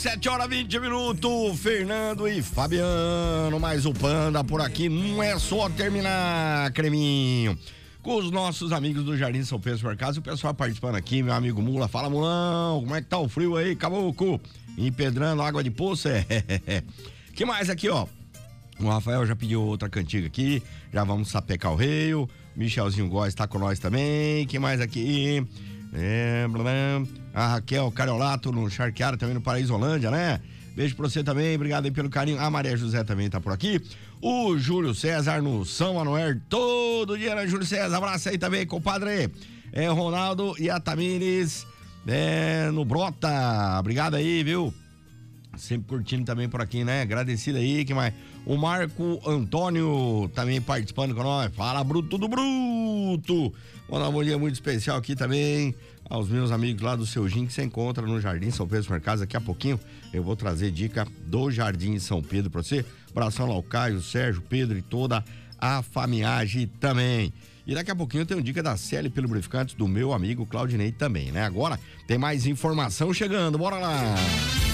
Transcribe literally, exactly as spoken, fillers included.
sete horas e vinte minutos, Fernando e Fabiano, mais o Panda por aqui, não é só terminar, creminho. Com os nossos amigos do Jardim São Pedro por casa, o pessoal participando aqui, meu amigo Mula, fala Mulão, como é que tá o frio aí, caboclo? Empedrando água de poço, é. Que mais aqui, ó? O Rafael já pediu outra cantiga aqui, já vamos sapecar o rei, o Michelzinho Góes tá com nós também, que mais aqui? É, blá, blá. A Raquel Cariolato no Charqueado, também no Paraíso Holândia, né? Beijo pra você também, obrigado aí pelo carinho. A Maria José também tá por aqui. O Júlio César no São Manuel, todo dia, né, Júlio César? Abraço aí também, compadre. É, Ronaldo e a Tamires, é, no Brota, obrigado aí, viu? Sempre curtindo também por aqui, né? Agradecido aí, que mais? O Marco Antônio também participando com nós. Fala, Bruto do Bruto! Vou dar um bom dia muito especial aqui também aos meus amigos lá do Seu Gin, que se encontra no Jardim São Pedro Supermercados. Daqui a pouquinho eu vou trazer dica do Jardim São Pedro pra você. Abração lá ao Caio, Sérgio, Pedro e toda a famiagem também. E daqui a pouquinho eu tenho dica da C L pelo Lubrificantes do meu amigo Claudinei também, né? Agora tem mais informação chegando, bora lá!